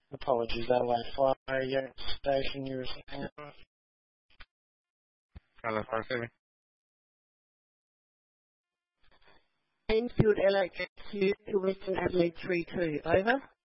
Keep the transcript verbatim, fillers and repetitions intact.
Apologies, Adelaide Fire Unit Station, you were saying. Adelaide Fire Station. Enfield L H Q to Western Adelaide three two, over.